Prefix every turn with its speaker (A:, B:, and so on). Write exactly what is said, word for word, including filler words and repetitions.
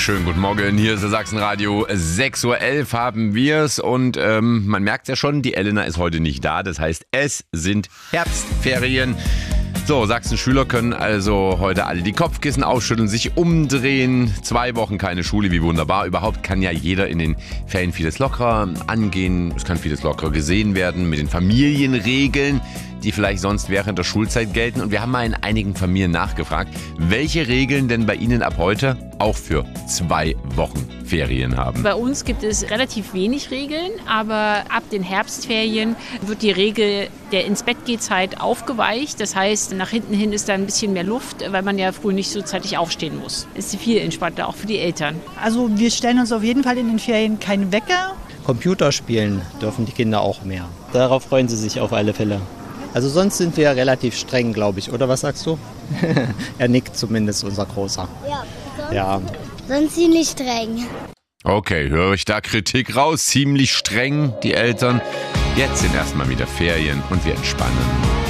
A: Schönen guten Morgen, hier ist das Sachsenradio. sechs Uhr elf haben wir's und ähm, man merkt ja schon, die Elena ist heute nicht da. Das heißt, es sind Herbstferien. So, Sachsen-Schüler können also heute alle die Kopfkissen aufschütteln, sich umdrehen. Zwei Wochen keine Schule, wie wunderbar. Überhaupt kann ja jeder in den Ferien vieles lockerer angehen. Es kann vieles lockerer gesehen werden mit den Familienregeln, die vielleicht sonst während der Schulzeit gelten. Und wir haben mal in einigen Familien nachgefragt, welche Regeln denn bei Ihnen ab heute auch für zwei Wochen Ferien haben.
B: Bei uns gibt es relativ wenig Regeln, aber ab den Herbstferien wird die Regel der Ins-Bett-Geh-Zeit aufgeweicht. Das heißt, nach hinten hin ist da ein bisschen mehr Luft, weil man ja früh nicht so zeitig aufstehen muss. Ist viel entspannter, auch für die Eltern.
C: Also wir stellen uns auf jeden Fall in den Ferien keinen Wecker.
D: Computerspielen dürfen die Kinder auch mehr. Darauf freuen sie sich auf alle Fälle. Also sonst sind wir relativ streng, glaube ich. Oder was sagst du? Er nickt zumindest, unser Großer.
E: Ja, sonst,
D: Ja.
E: sonst ziemlich streng.
A: Okay, höre ich da Kritik raus? Ziemlich streng, die Eltern. Jetzt sind erstmal wieder Ferien und wir entspannen.